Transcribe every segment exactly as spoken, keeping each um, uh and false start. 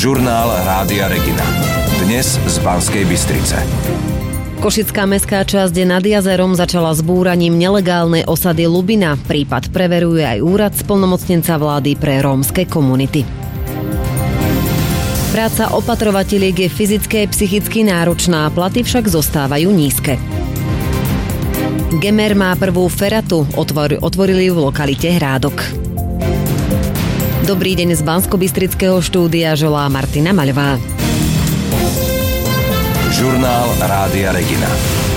Žurnál Rádia Regina. Dnes z Banskej Bystrice. Košická mestská časť nad jazerom začala s búraním nelegálnej osady Lubina. Prípad preveruje aj úrad splnomocnenca vlády pre rómske komunity. Práca opatrovateliek je fyzicky a psychicky náročná, platy však zostávajú nízke. Gemer má prvú feratu, otvor, otvorili ju v lokalite Hrádok. Dobrý deň z Banskobystrického štúdia želá Martina Maľová. Žurnál Rádia Regina.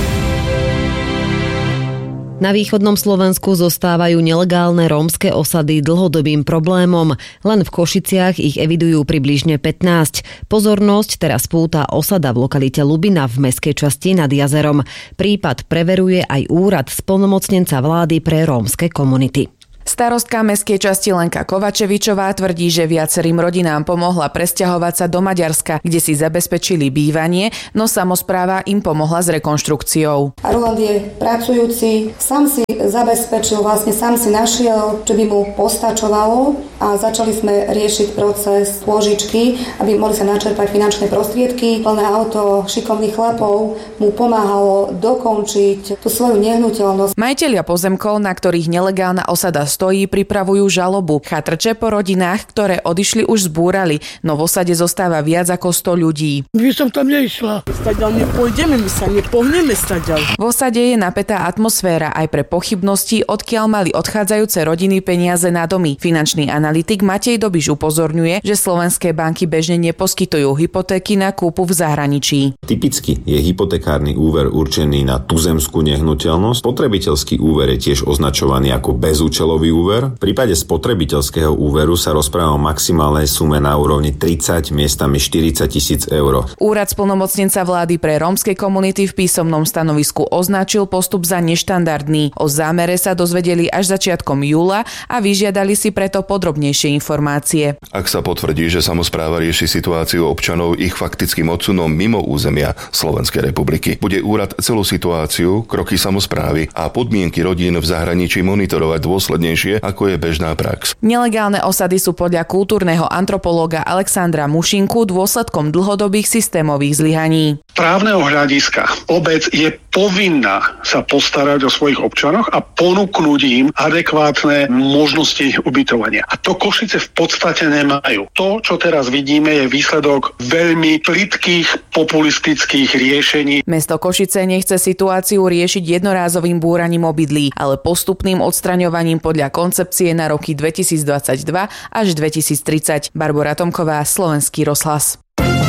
Na východnom Slovensku zostávajú nelegálne rómske osady dlhodobým problémom. Len v Košiciach ich evidujú približne pätnásť. Pozornosť teraz púta osada v lokalite Lubina v mestskej časti nad jazerom. Prípad preveruje aj úrad splnomocnenca vlády pre rómske komunity. Starostka mestskej časti Lenka Kovačevičová tvrdí, že viacerým rodinám pomohla presťahovať sa do Maďarska, kde si zabezpečili bývanie, no samospráva im pomohla s rekonštrukciou. Roland je pracujúci, sám si zabezpečil, vlastne sám si našiel, čo by mu postačovalo a začali sme riešiť proces pôžičky, aby mohli sa načerpať finančné prostriedky. Plné auto šikovných chlapov mu pomáhalo dokončiť tú svoju nehnuteľnosť. Majitelia pozemkov, na ktorých nelegálna osada stojí, pripravujú žalobu. Chatrče po rodinách, ktoré odišli, už zbúrali, no v osade zostáva viac ako sto ľudí. My som tam neišla. Stadiaľ nepôjdeme, my sa nepohneme stadiaľ. V osade je napätá atmosféra aj pre pochybnosti, odkiaľ mali odchádzajúce rodiny peniaze na domy. Finančný analytik Matej Dobiš upozorňuje, že slovenské banky bežne neposkytujú hypotéky na kúpu v zahraničí. Typicky je hypotekárny úver určený na tuzemskú nehnuteľnosť. Spotrebiteľský úver je tiež označovaný ako bezúčelový úver. V prípade spotrebiteľského úveru sa rozpráva o maximálnej sume na úrovni tridsať, miestami štyridsať tisíc eur. Úrad splnomocnenca vlády pre rómske komunity v písomnom stanovisku označil postup za neštandardný. O zámere sa dozvedeli až začiatkom júla a vyžiadali si preto podrobnejšie informácie. Ak sa potvrdí, že samospráva rieši situáciu občanov ich faktickým odsunom mimo územia Slovenskej republiky, bude úrad celú situáciu, kroky samosprávy a podmienky rodín v zahraničí monitorovať dôsledne, ako je bežná prax. Nelegálne osady sú podľa kultúrneho antropológa Alexandra Mušinku dôsledkom dlhodobých systémových zlyhaní. Právneho hľadiska obec je povinná sa postarať o svojich občanoch a ponúknuť im adekvátne možnosti ubytovania. A to Košice v podstate nemajú. To, čo teraz vidíme, je výsledok veľmi plytkých populistických riešení. Mesto Košice nechce situáciu riešiť jednorázovým búraním obydlí, ale postupným odstraňovaním podľa koncepcie na roky dvetisícdvadsaťdva až dvetisíctridsať. Barbora Tomková, Slovenský rozhlas.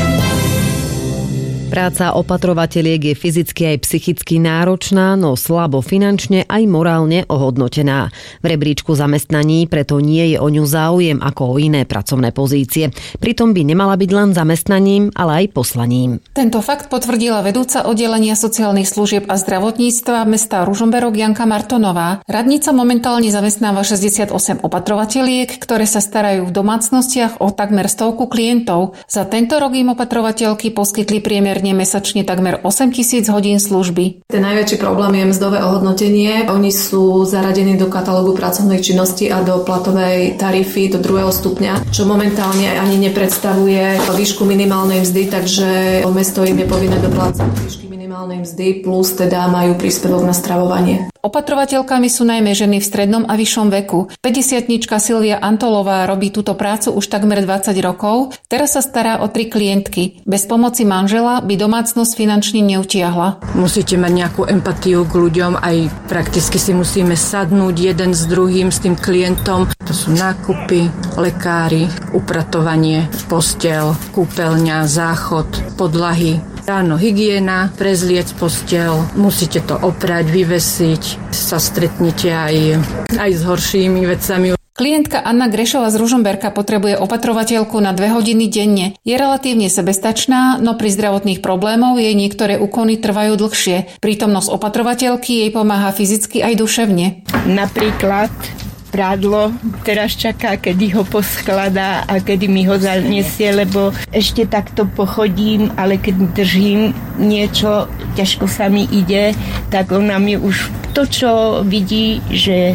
Práca opatrovateliek je fyzicky aj psychicky náročná, no slabo finančne aj morálne ohodnotená. V rebríčku zamestnaní preto nie je o ňu záujem ako o iné pracovné pozície. Pritom by nemala byť len zamestnaním, ale aj poslaním. Tento fakt potvrdila vedúca oddelenia sociálnych služieb a zdravotníctva mesta Ružomberok Janka Martonová. Radnica momentálne zamestnáva šesťdesiatosem opatrovateliek, ktoré sa starajú v domácnostiach o takmer stovku klientov. Za tento rok im opatrovateľky poskytli priemer mesačne takmer osem tisíc hodín služby. Ten najväčší problém je mzdové ohodnotenie. Oni sú zaradení do katalógu pracovnej činnosti a do platovej tarify do druhého stupňa, čo momentálne ani nepredstavuje výšku minimálnej mzdy, takže mesto im je povinné doplácať výšky minimálnej mzdy, plus teda majú príspevok na stravovanie. Opatrovateľkami sú najmä ženy v strednom a vyššom veku. päťdesiatnička Silvia Antolová robí túto prácu už takmer dvadsať rokov. Teraz sa stará o tri klientky. Bez pomoci manžela by domácnosť finančne neutiahla. Musíte mať nejakú empatiu k ľuďom, aj prakticky si musíme sadnúť jeden s druhým, s tým klientom. To sú nákupy, lekári, upratovanie, posteľ, kúpeľňa, záchod, podlahy. Ráno hygiena, prezliec posteľ, musíte to oprať, vyvesiť, sa stretnete aj, aj s horšími vecami. Klientka Anna Grešová z Ružomberka potrebuje opatrovateľku na dve hodiny denne. Je relatívne sebestačná, no pri zdravotných problémoch jej niektoré úkony trvajú dlhšie. Prítomnosť opatrovateľky jej pomáha fyzicky aj duševne. Napríklad prádlo teraz čaká, kedy ho poskladá a kedy mi ho zaniesie, lebo ešte takto pochodím, ale keď držím niečo, ťažko sa mi ide, tak ona mi už to, čo vidí, že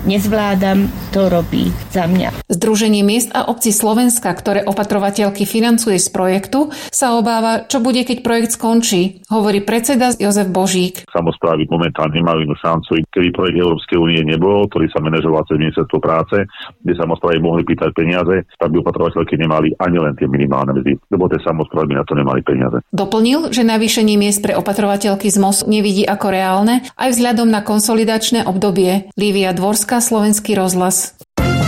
nezvládam to robiť za mňa. Združenie miest a obcí Slovenska, ktoré opatrovateľky financuje z projektu, sa obáva, čo bude, keď projekt skončí, hovorí predseda Jozef Božík. Samosprávy momentálne nemajú šancu, keby projekt Európskej únie nebol, ktorý sa manažoval cez ministerstvo práce, kde samosprávy mohli pýtať peniaze, tak by opatrovateľky nemali ani len tie minimálne mzdy, lebo tie samosprávy by na to nemali peniaze. Doplnil, že navýšenie miest pre opatrovateľky z MOS nevidí ako reálne aj vzhľadom na konsolidačné obdobie. Lívia Dvorská, Slovenský rozhlas.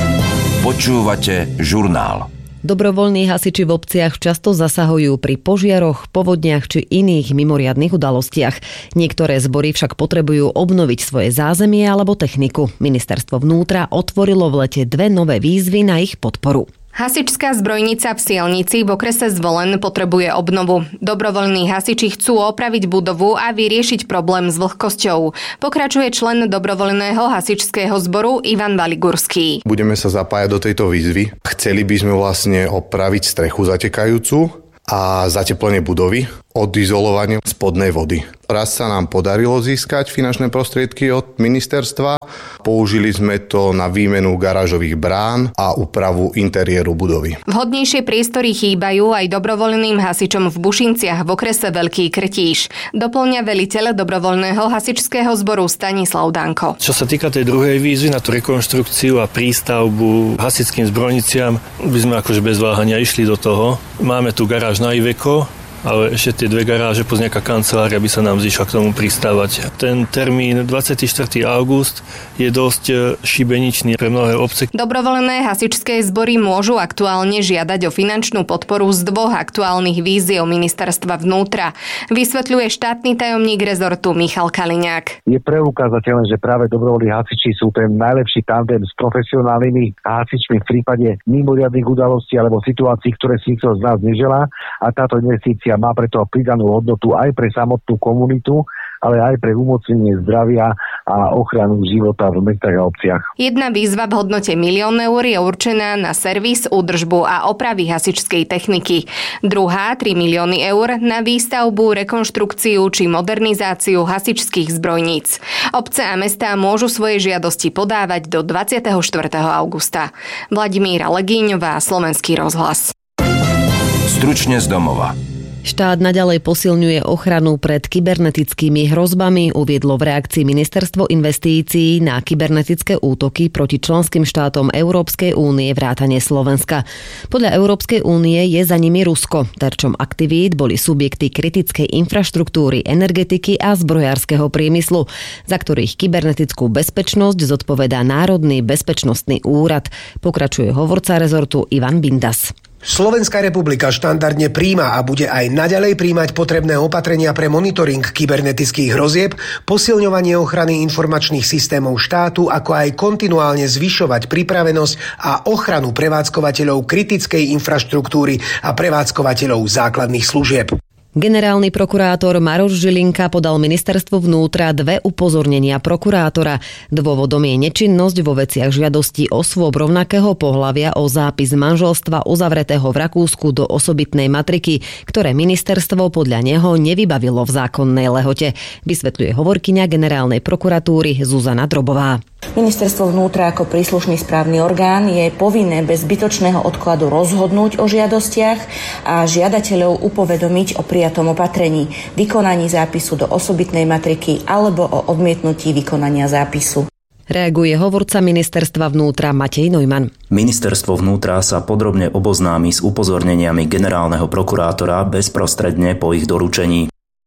Počúvate žurnál. Dobrovoľní hasiči v obciach často zasahujú pri požiaroch, povodniach či iných mimoriadnych udalostiach. Niektoré zbory však potrebujú obnoviť svoje zázemie alebo techniku. Ministerstvo vnútra otvorilo v lete dve nové výzvy na ich podporu. Hasičská zbrojnica v Sielnici v okrese Zvolen potrebuje obnovu. Dobrovoľní hasiči chcú opraviť budovu a vyriešiť problém s vlhkosťou. Pokračuje člen dobrovoľného hasičského zboru Ivan Valigurský. Budeme sa zapájať do tejto výzvy. Chceli by sme vlastne opraviť strechu zatekajúcu a zateplenie budovy od izolovania spodnej vody. Raz sa nám podarilo získať finančné prostriedky od ministerstva. Použili sme to na výmenu garážových brán a úpravu interiéru budovy. Vhodnejšie priestory chýbajú aj dobrovoľným hasičom v Bušinciach v okrese Veľký Krtíš. Doplňa veliteľ dobrovoľného hasičského zboru Stanislav Danko. Čo sa týka tej druhej výzvy na tú rekonštrukciu a prístavbu hasičským zbrojniciam, by sme akože bez váhania išli do toho. Máme tu garáž na Iveco, ale ešte tie dve garáže plus nejaká kancelária by sa nám zišla k tomu pristávať. Ten termín dvadsiateho štvrtého augusta je dosť šibeničný pre mnohé obce. Dobrovoľné hasičské zbory môžu aktuálne žiadať o finančnú podporu z dvoch aktuálnych víziev ministerstva vnútra. Vysvetľuje štátny tajomník rezortu Michal Kaliňák. Je preukázateľné, že práve dobrovoľní hasiči sú ten najlepší tandem s profesionálnymi hasičmi v prípade mimoriadnych udalostí alebo situácií, ktoré si nikto z nás neželá, a táto investícia má preto pridanú hodnotu aj pre samotnú komunitu, ale aj pre umocnenie zdravia a ochranu života v mestách a obciach. Jedna výzva v hodnote milión eur je určená na servis, údržbu a opravy hasičskej techniky. Druhá, tri milióny eur, na výstavbu, rekonštrukciu či modernizáciu hasičských zbrojníc. Obce a mestá môžu svoje žiadosti podávať do dvadsiateho štvrtého augusta. Vladimíra Legíňová, Slovenský rozhlas. Stručne z domova. Štát naďalej posilňuje ochranu pred kybernetickými hrozbami, uviedlo v reakcii Ministerstvo investícií na kybernetické útoky proti členským štátom Európskej únie vrátane Slovenska. Podľa Európskej únie je za nimi Rusko. Terčom aktivít boli subjekty kritickej infraštruktúry, energetiky a zbrojárskeho priemyslu, za ktorých kybernetickú bezpečnosť zodpovedá Národný bezpečnostný úrad. Pokračuje hovorca rezortu Ivan Bindas. Slovenská republika štandardne príjma a bude aj naďalej príjmať potrebné opatrenia pre monitoring kybernetických hrozieb, posilňovanie ochrany informačných systémov štátu, ako aj kontinuálne zvyšovať pripravenosť a ochranu prevádzkovateľov kritickej infraštruktúry a prevádzkovateľov základných služieb. Generálny prokurátor Maroš Žilinka podal ministerstvu vnútra dve upozornenia prokurátora. Dôvodom je nečinnosť vo veciach žiadostí osôb rovnakého pohlavia o zápis manželstva uzavretého v Rakúsku do osobitnej matriky, ktoré ministerstvo podľa neho nevybavilo v zákonnej lehote, vysvetľuje hovorkyňa generálnej prokuratúry Zuzana Drobová. Ministerstvo vnútra ako príslušný správny orgán je povinné bez zbytočného odkladu rozhodnúť o žiadostiach a žiadateľov upovedomiť o prijatom opatrení, vykonaní zápisu do osobitnej matriky alebo o odmietnutí vykonania zápisu. Reaguje hovorca ministerstva vnútra Matej Neumann. Ministerstvo vnútra sa podrobne oboznámi s upozorneniami generálneho prokurátora bezprostredne po ich doručení.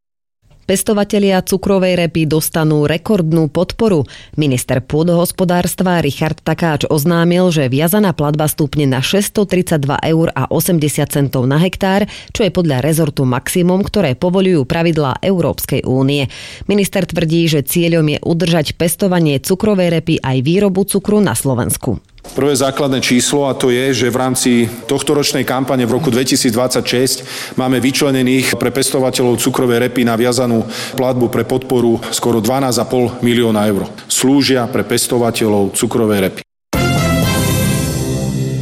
Pestovatelia cukrovej repy dostanú rekordnú podporu. Minister pôdohospodárstva Richard Takáč oznámil, že viazaná platba stúpne na šesťstotridsaťdva eur a osemdesiat centov na hektár, čo je podľa rezortu maximum, ktoré povoľujú pravidlá Európskej únie. Minister tvrdí, že cieľom je udržať pestovanie cukrovej repy aj výrobu cukru na Slovensku. Prvé základné číslo, a to je, že v rámci tohtoročnej kampane v roku dvetisícdvadsaťšesť máme vyčlenených pre pestovateľov cukrovej repy na viazanú platbu pre podporu skoro dvanásť a pol milióna eur. Slúžia pre pestovateľov cukrovej repy.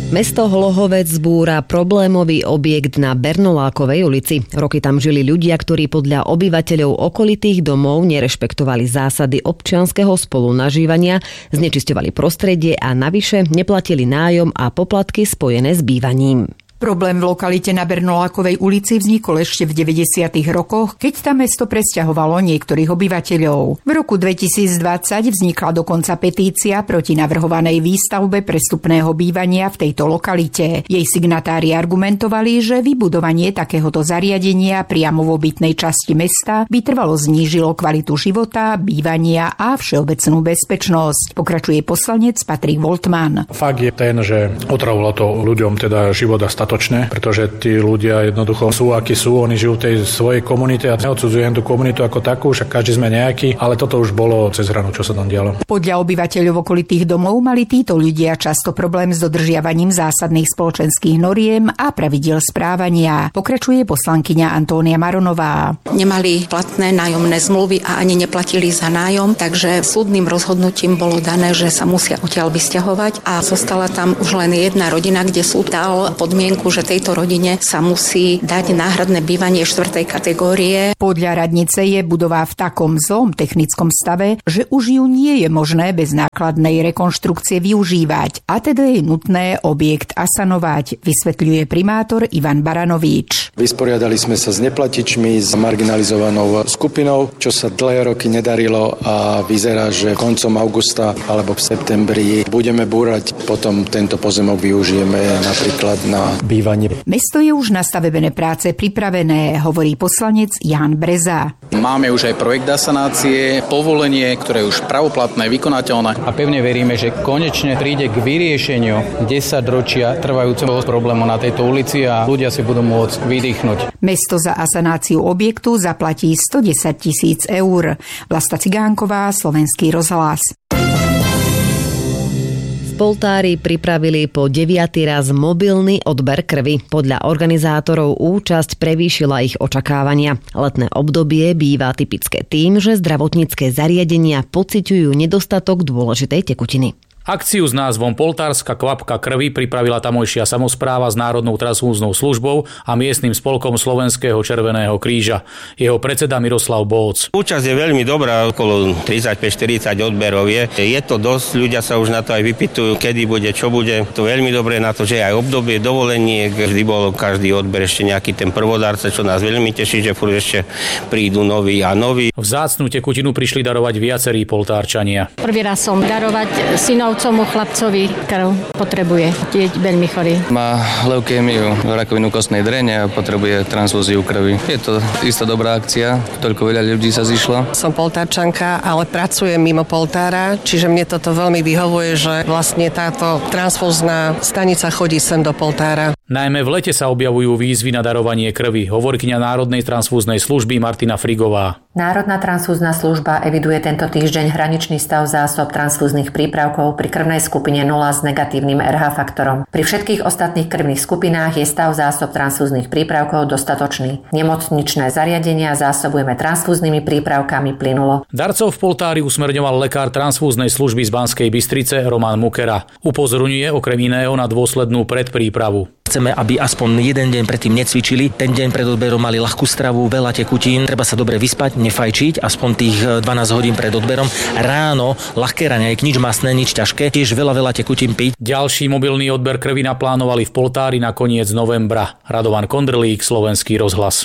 Mesto Hlohovec zbúra problémový objekt na Bernolákovej ulici. Roky tam žili ľudia, ktorí podľa obyvateľov okolitých domov nerešpektovali zásady občianskeho spolunažívania, znečisťovali prostredie a navyše neplatili nájom a poplatky spojené s bývaním. Problém v lokalite na Bernolákovej ulici vznikol ešte v deväťdesiatych rokoch, keď tam mesto presťahovalo niektorých obyvateľov. V roku dvetisícdvadsať vznikla dokonca petícia proti navrhovanej výstavbe prestupného bývania v tejto lokalite. Jej signatári argumentovali, že vybudovanie takéhoto zariadenia priamo v obytnej časti mesta by trvalo znížilo kvalitu života, bývania a všeobecnú bezpečnosť. Pokračuje poslanec Patrik Voltmann. Fakt je ten, že otravilo to ľuďom teda život a statočné, pretože tí ľudia jednoducho sú, akí sú, oni žijú v tej svojej komunite a neodsudzujem tú komunitu ako takú, však každý sme nejaký, ale toto už bolo cez hranu, čo sa tam dialo. Podľa obyvateľov okolitých domov mali títo ľudia často problém s dodržiavaním zásadných spoločenských noriem a pravidiel správania. Pokračuje poslankyňa Antónia Maronová. Nemali platné nájomné zmluvy a ani neplatili za nájom, takže súdnym rozhodnutím bolo dané, že sa musia odtiaľ vysťahovať a zostala tam už len jedna rodina, kde súd dal podmienku, že tejto rodine sa musí dať náhradné bývanie štvrtej kategórie. Podľa radnice je budova v takom zlom technickom stave, že už ju nie je možné bez nákladnej rekonštrukcie využívať a teda je nutné objekt asanovať, vysvetľuje primátor Ivan Baranovič. Vysporiadali sme sa s neplatičmi, s marginalizovanou skupinou, čo sa dlhé roky nedarilo a vyzerá, že koncom augusta alebo v septembri budeme búrať, potom tento pozemok využijeme napríklad na bývanie. Mesto je už na stavebné práce pripravené, hovorí poslanec Ján Breza. Máme už aj projekt asanácie, povolenie, ktoré je už pravoplatné, vykonateľné a pevne veríme, že konečne príde k vyriešeniu desaťročia trvajúceho problému na tejto ulici a ľudia si budú môcť vydýchnuť. Mesto za asanáciu objektu zaplatí stodesať tisíc eur. Vlasta Cigánková, Slovenský rozhlas. Poltári pripravili po deviaty raz mobilný odber krvi. Podľa organizátorov účasť prevýšila ich očakávania. Letné obdobie býva typické tým, že zdravotnícke zariadenia pociťujú nedostatok dôležitej tekutiny. Akciu s názvom Poltárska kvapka krvi pripravila tamojšia samospráva s Národnou transfúznou službou a miestnym spolkom Slovenského červeného kríža. Jeho predseda Miroslav Bóc. Účasť je veľmi dobrá, okolo tridsaťpäť štyridsať odberov je. Je to dosť, ľudia sa už na to aj vypytujú, kedy bude, čo bude. To veľmi dobré na to, že aj obdobie dovoleniek, vždy bol každý odber ešte nejaký ten prvodárca, čo nás veľmi teší, že furt ešte prídu noví a noví. Vzácnu tekutinu prišli darovať viacerí poltárčania. Prvý raz som darovať synov Tomu chlapcovi krv potrebuje. Je veľmi chorý. Má leukémiu, rakovinu kostnej drene a potrebuje transfúziu krvi. Je to istá dobrá akcia, toľko veľa ľudí sa zišlo. Som poltárčanka, ale pracujem mimo poltára, čiže mne toto veľmi vyhovuje, že vlastne táto transfúzna stanica chodí sem do poltára. Najmä v lete sa objavujú výzvy na darovanie krvi, hovorkyňa Národnej transfúznej služby Martina Frigová. Národná transfúzna služba eviduje tento týždeň hraničný stav zásob transfúznych prípravkov pri krvnej skupine nula s negatívnym er há faktorom. Pri všetkých ostatných krvných skupinách je stav zásob transfúznych prípravkov dostatočný. Nemocničné zariadenia zásobujeme transfúznymi prípravkami plynulo. Darcov v Poltári usmerňoval lekár transfúznej služby z Banskej Bystrice Roman Mukera. Upozorňuje okrem iného na dôslednú predprípravu. Chceme, aby aspoň jeden deň predtým necvičili. Ten deň pred odberom mali ľahkú stravu, veľa tekutín. Treba sa dobre vyspať, nefajčiť, aspoň tých dvanásť hodín pred odberom. Ráno ľahké raňajky, nič masné, nič ťažké, tiež veľa, veľa tekutín piť. Ďalší mobilný odber krvi naplánovali v Poltári na koniec novembra. Radovan Kondrlík, Slovenský rozhlas.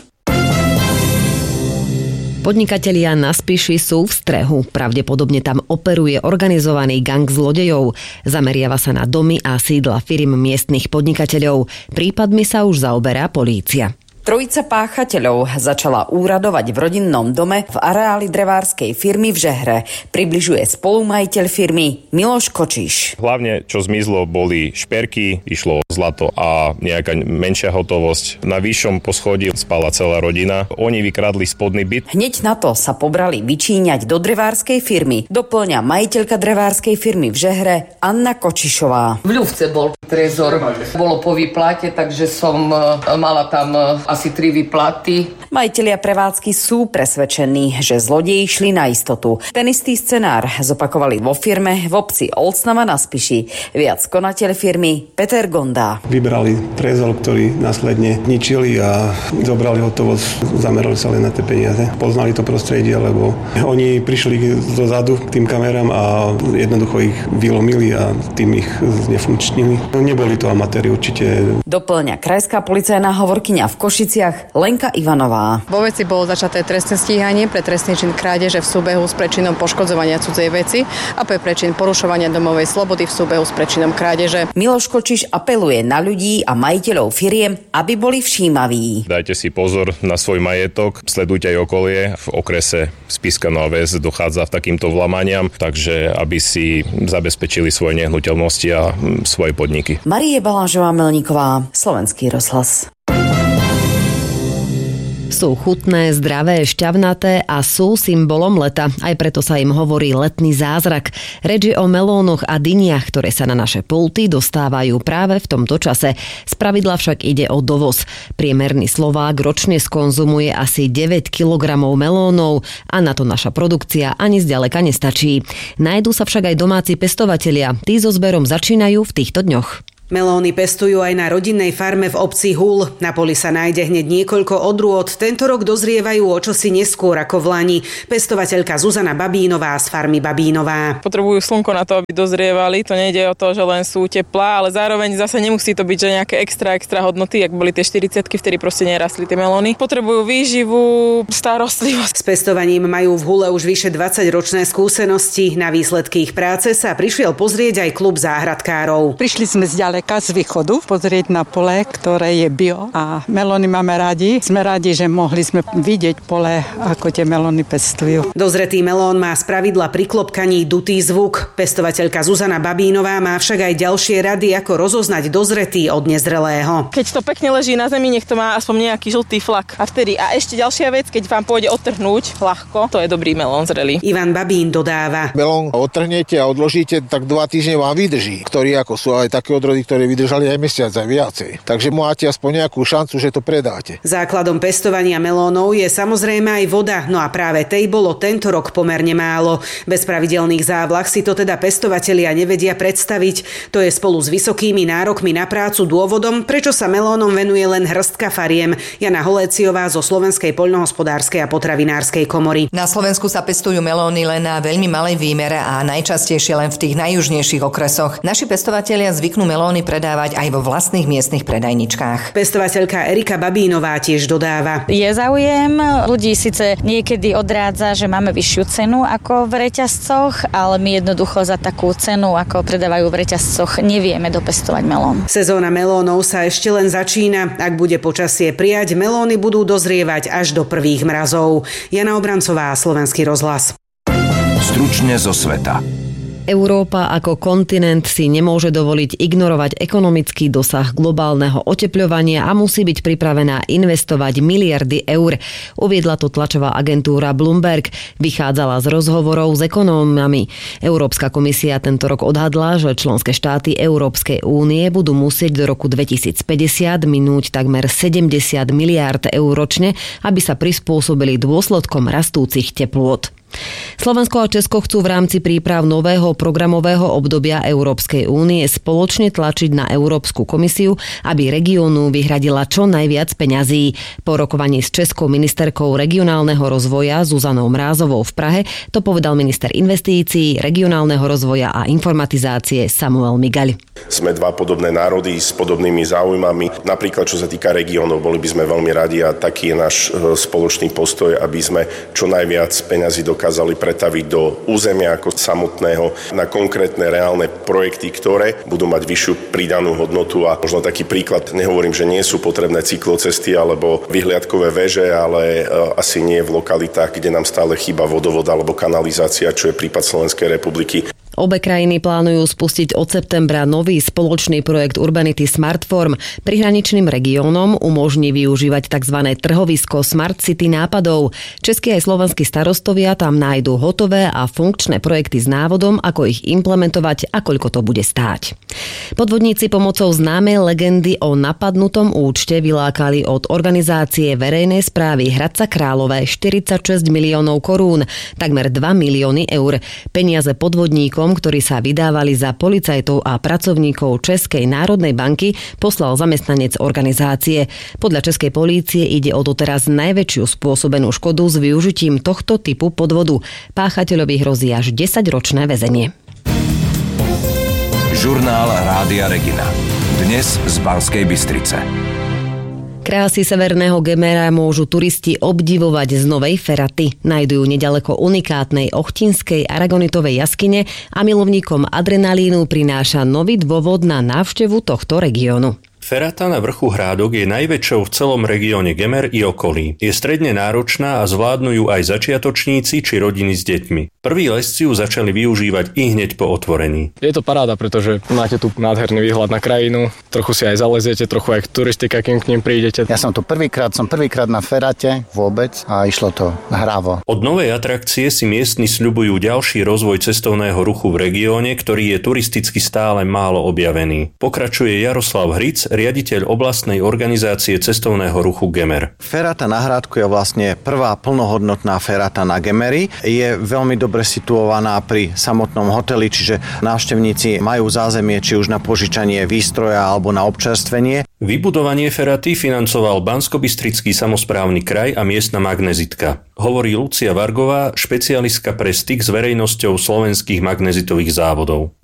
Podnikatelia na Spiši sú v strehu. Pravdepodobne tam operuje organizovaný gang zlodejov. Zameriava sa na domy a sídla firiem miestnych podnikateľov. Prípadmi sa už zaoberá polícia. Trojica páchateľov začala úradovať v rodinnom dome v areáli drevárskej firmy v Žehre. Približuje spolumajiteľ firmy Miloš Kočiš. Hlavne, čo zmizlo, boli šperky, išlo zlato a nejaká menšia hotovosť. Na vyššom poschodí spala celá rodina. Oni vykradli spodný byt. Hneď na to sa pobrali vyčíňať do drevárskej firmy. Doplňa majiteľka drevárskej firmy v Žehre Anna Kočišová. V ľuvce bol trezor. Bolo po výplate, takže som mala tam asi tri výplaty. Majitelia prevádzky sú presvedčení, že zlodeji šli na istotu. Ten istý scenár zopakovali vo firme v obci Olcnava na Spiši. Viac konateľ firmy Peter Gonda. Vybrali trezor, ktorý následne ničili a zobrali hotovosť, zamerali sa len na tie peniaze. Poznali to prostredie, lebo oni prišli dozadu k tým kamerám a jednoducho ich vylomili a tým ich znefunkčnili. Neboli to amatéri určite. Doplňa krajská policajná hovorkyňa v Košiciach Lenka Ivanová. Vo veci bolo začaté trestné stíhanie pre trestný čin krádeže v súbehu s prečinom poškodzovania cudzej veci a pre prečin porušovania domovej slobody v súbehu s prečinom krádeže. Miloš Kočiš apeluje na ľudí a majiteľov firiem, aby boli všímaví. Dajte si pozor na svoj majetok, sledujte aj okolie. V okrese Spišská Nová Ves dochádza v takýmto vlamaniam, takže aby si zabezpečili svoje nehnuteľnosti a svoje podniky. Marie Balážová Melníková, Slovenský rozhlas. Sú chutné, zdravé, šťavnaté a sú symbolom leta. Aj preto sa im hovorí letný zázrak. Reč je o melónoch a dyniach, ktoré sa na naše pulty dostávajú práve v tomto čase. Spravidla však ide o dovoz. Priemerný Slovák ročne skonzumuje asi deväť kilogramov melónov a na to naša produkcia ani zďaleka nestačí. Najdú sa však aj domáci pestovatelia. Tí so zberom začínajú v týchto dňoch. Melóny pestujú aj na rodinnej farme v obci Hul. Na poli sa nájde hneď niekoľko odrôd. Tento rok dozrievajú o čosi neskôr ako v lani. Pestovateľka Zuzana Babínová z farmy Babínová. Potrebujú slnko na to, aby dozrievali. To nejde o to, že len sú teplá, ale zároveň zase nemusí to byť, že nejaké extra extra hodnoty, ak boli tie štyridsiatky, vtedy proste nerastli tie melóny. Potrebujú výživu, starostlivosť. S pestovaním majú v Hule už vyše dvadsaťročné skúsenosti. Na výsledky ich práce sa prišiel pozrieť aj klub záhradkárov. Prišli sme z z východu pozrieť na pole, ktoré je bio a melóny máme radi. Sme radi, že mohli sme vidieť pole, ako tie melóny pestujú. Dozretý melón má spravidla pri klopkaní dutý zvuk. Pestovateľka Zuzana Babínová má však aj ďalšie rady, ako rozoznať dozretý od nezrelého. Keď to pekne leží na zemi, nech to má aspoň nejaký žltý flak. A vtedy a ešte ďalšia vec, keď vám pôjde odtrhnúť ľahko, to je dobrý melón zrelý. Ivan Babín dodáva. Melón odtrhnete a odložíte, tak dva týždne vám vydrží. Ktorí ako sú aj také odrody, ktoré vydržali aj mesiac, aj viacej. Takže máte aspoň nejakú šancu, že to predáte. Základom pestovania melónov je samozrejme aj voda, no a práve tej bolo tento rok pomerne málo. Bez pravidelných závlah si to teda pestovatelia nevedia predstaviť. To je spolu s vysokými nárokmi na prácu dôvodom, prečo sa melónom venuje len hrstka fariem. Jana Holéciová zo Slovenskej poľnohospodárskej a potravinárskej komory. Na Slovensku sa pestujú melóny len na veľmi malej výmere a najčastejšie len v tých najjužnejších okresoch. Naši pestovatelia zvyknú melóny predávať aj vo vlastných miestnych predajničkách. Pestovateľka Erika Babínová tiež dodáva. Je záujem, ľudí síce niekedy odrádza, že máme vyššiu cenu ako v reťazcoch, ale my jednoducho za takú cenu, ako predávajú v reťazcoch, nevieme dopestovať melón. Sezóna melónov sa ešte len začína. Ak bude počasie prijať, melóny budú dozrievať až do prvých mrazov. Jana Obrancová, Slovenský rozhlas. Stručne zo sveta. Európa ako kontinent si nemôže dovoliť ignorovať ekonomický dosah globálneho otepľovania a musí byť pripravená investovať miliardy eur. Uviedla to tlačová agentúra Bloomberg. Vychádzala z rozhovorov s ekonómami. Európska komisia tento rok odhadla, že členské štáty Európskej únie budú musieť do roku dvetisícpäťdesiat minúť takmer sedemdesiat miliárd eur ročne, aby sa prispôsobili dôsledkom rastúcich teplôt. Slovensko a Česko chcú v rámci príprav nového programového obdobia Európskej únie spoločne tlačiť na Európsku komisiu, aby regiónu vyhradila čo najviac peňazí. Po rokovaní s českou ministerkou regionálneho rozvoja Zuzanou Mrázovou v Prahe to povedal minister investícií, regionálneho rozvoja a informatizácie Samuel Migaľ. Sme dva podobné národy s podobnými záujmami. Napríklad, čo sa týka regiónov, boli by sme veľmi radi a taký je náš spoločný postoj, aby sme čo najviac peňazí dokázali pretaviť do územia ako samotného na konkrétne reálne projekty, ktoré budú mať vyššiu pridanú hodnotu. A možno taký príklad, nehovorím, že nie sú potrebné cyklocesty alebo vyhliadkové veže, ale asi nie v lokalitách, kde nám stále chýba vodovod alebo kanalizácia, čo je prípad Slovenskej republiky. Obe krajiny plánujú spustiť od septembra nový spoločný projekt Urbanity Smartform. Prihraničným regiónom umožní využívať tzv. Trhovisko Smart City nápadov. Českí aj slovenskí starostovia tam nájdú hotové a funkčné projekty s návodom, ako ich implementovať a koľko to bude stáť. Podvodníci pomocou známej legendy o napadnutom účte vylákali od organizácie verejnej správy Hradca Králové štyridsaťšesť miliónov korún, takmer dva milióny eur. Peniaze podvodníkom, ktorí sa vydávali za policajtov a pracovníkov Českej národnej banky, poslal zamestnanec organizácie. Podľa Českej polície ide o doteraz najväčšiu spôsobenú škodu s využitím tohto typu podvodu. Páchateľovi hrozí až desaťročné väzenie. Žurnál Rádia Regina. Dnes z Banskej Bystrice. Krásy severného Gemera môžu turisti obdivovať z Novej Feraty. Nájdu ju nedaleko unikátnej ochtinskej aragonitovej jaskyne a milovníkom adrenalínu prináša nový dôvod na návštevu tohto regiónu. Ferata na vrchu Hrádok je najväčšou v celom regióne Gemer i okolí. Je stredne náročná a zvládnu ju aj začiatočníci či rodiny s deťmi. Prví lesci ju začali využívať i hneď po otvorení. Je to paráda, pretože máte tu nádherný výhľad na krajinu, trochu si aj zaleziete, trochu aj turistika, kým k ním prídete. Ja som tu prvýkrát, som prvýkrát na Ferate vôbec a išlo to hrávo. Od novej atrakcie si miestni sľubujú ďalší rozvoj cestovného ruchu v regióne, ktorý je turisticky stále málo objavený. Pokračuje Jaroslav Hric, riaditeľ oblastnej organizácie cestovného ruchu Gemer. Ferata na Hrádku je vlastne prvá plnohodnotná ferata na Gemeri. Je veľmi dobre situovaná pri samotnom hoteli, čiže návštevníci majú zázemie či už na požičanie výstroja alebo na občerstvenie. Vybudovanie feraty financoval Banskobystrický samosprávny kraj a miestna magnezitka. Hovorí Lucia Vargová, špecialistka pre styk s verejnosťou slovenských magnezitových závodov.